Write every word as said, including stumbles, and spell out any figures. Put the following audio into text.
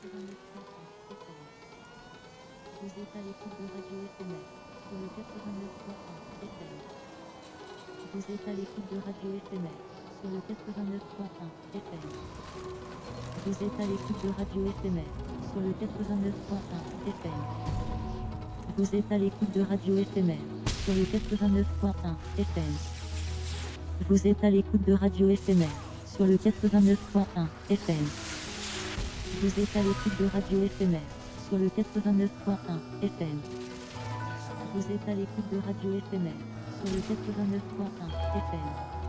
quatre-vingt-neuf point un F M. Vous êtes à l'écoute de Radio Éphémère sur le quatre-vingt-neuf point un F M. Vous êtes à l'écoute de Radio Éphémère sur le quatre-vingt-neuf point un F M. Vous êtes à l'écoute de Radio Éphémère sur le quatre-vingt-neuf point un F M. Vous êtes à l'écoute de Radio Éphémère sur le quatre-vingt-neuf point un F M. Vous êtes à l'écoute de Radio Éphémère sur le quatre-vingt-neuf point un F M. Vous êtes à l'écoute de Radio Éphémère sur le quatre-vingt-neuf point un F M. Vous êtes à l'écoute de Radio Éphémère sur le quatre-vingt-neuf point un F M.